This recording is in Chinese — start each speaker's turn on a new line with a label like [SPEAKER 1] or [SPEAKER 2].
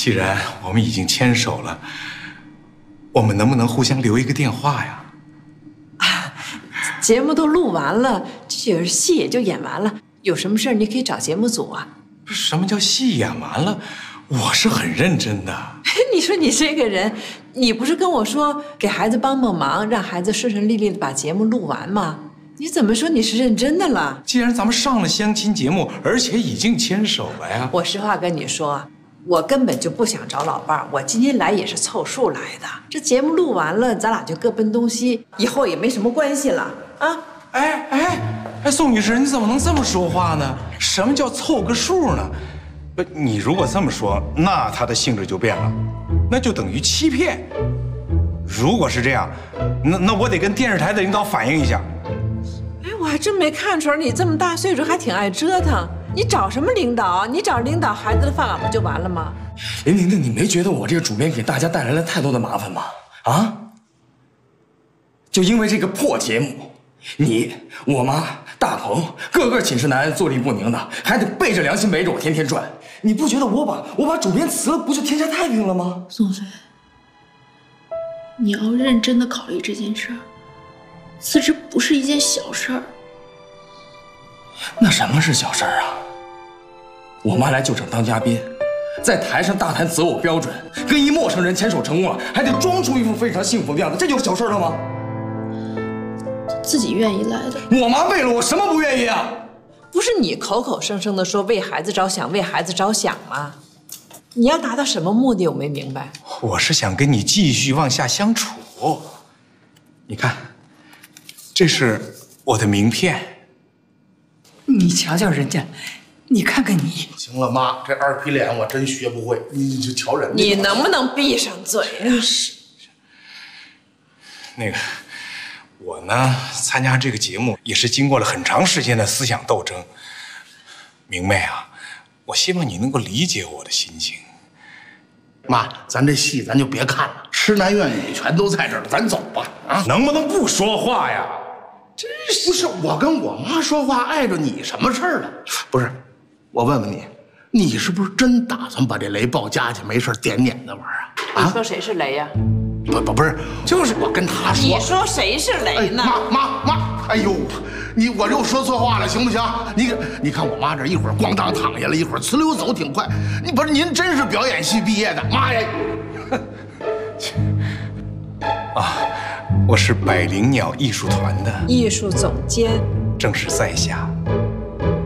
[SPEAKER 1] 既然我们已经牵手了，我们能不能互相留一个电话呀？
[SPEAKER 2] 节目都录完了，这戏也就演完了，有什么事你可以找节目组啊。
[SPEAKER 1] 什么叫戏演完了？我是很认真的。
[SPEAKER 2] 你说你这个人，你不是跟我说给孩子帮帮忙，让孩子顺顺利利的把节目录完吗？你怎么说你是认真的了？
[SPEAKER 1] 既然咱们上了相亲节目，而且已经牵手了呀。
[SPEAKER 2] 我实话跟你说，我根本就不想找老伴儿，我今天来也是凑数来的。这节目录完了，咱俩就各奔东西，以后也没什么关系了啊！
[SPEAKER 1] 宋女士，你怎么能这么说话呢？什么叫凑个数呢？不，你如果这么说，那它的性质就变了，那就等于欺骗。如果是这样，那我得跟电视台的领导反映一下。
[SPEAKER 2] 哎，我还真没看出来你这么大岁数还挺爱折腾。你找什么领导啊？你找领导孩子的饭碗不就完了吗？
[SPEAKER 3] 林婷婷，你没觉得我这个主编给大家带来了太多的麻烦吗？啊？就因为这个破节目，你、我妈、大鹏，个个寝食难安、坐立不宁的，还得背着良心围着我天天转。你不觉得我把主编辞了，不就天下太平了吗？
[SPEAKER 4] 宋飞，你要认真的考虑这件事儿，辞职不是一件小事儿。
[SPEAKER 3] 那什么是小事儿啊？我妈来旧城当嘉宾，在台上大谈择偶标准，跟一陌生人牵手成功了，还得装出一副非常幸福的样子，这就是小事了吗？
[SPEAKER 4] 自己愿意来的。
[SPEAKER 3] 我妈为了我什么不愿意啊？
[SPEAKER 2] 不是你口口声声的说为孩子着想，为孩子着想吗？你要达到什么目的？我没明白。
[SPEAKER 1] 我是想跟你继续往下相处。你看，这是我的名片。
[SPEAKER 5] 你瞧瞧人家，你看看你。
[SPEAKER 6] 行了，妈，这二皮脸我真学不会，你就瞧人家。
[SPEAKER 2] 你能不能闭上嘴啊？
[SPEAKER 1] 是。那个，我呢参加这个节目也是经过了很长时间的思想斗争。明媚啊，我希望你能够理解我的心情。
[SPEAKER 6] 妈，咱这戏咱就别看了，痴男怨女全都在这儿了，咱走吧。啊，
[SPEAKER 1] 能不能不说话呀？
[SPEAKER 6] 真是，不是我跟我妈说话碍着你什么事儿了？不是，我问问你，你是不是真打算把这雷抱家去，没事点点的玩啊？
[SPEAKER 2] 你说谁是雷呀？
[SPEAKER 6] 不是，就是我跟他说。
[SPEAKER 2] 你说谁是雷呢？
[SPEAKER 6] 妈，哎呦，我又说错话了，行不行？你看我妈这一会儿咣当躺下了，一会儿呲溜走挺快。您真是表演系毕业的，妈呀！
[SPEAKER 1] 我是百灵鸟艺术团的
[SPEAKER 2] 艺术总监，
[SPEAKER 1] 正是在下。